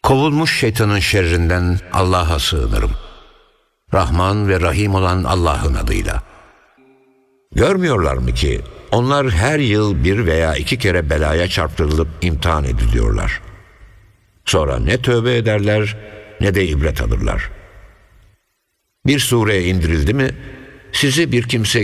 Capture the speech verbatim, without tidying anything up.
Kovulmuş şeytanın şerrinden Allah'a sığınırım. Rahman ve Rahim olan Allah'ın adıyla. Görmüyorlar mı ki onlar her yıl bir veya iki kere belaya çarptırılıp imtihan ediliyorlar. Sonra ne tövbe ederler ne de ibret alırlar. Bir sure indirildi mi sizi bir kimse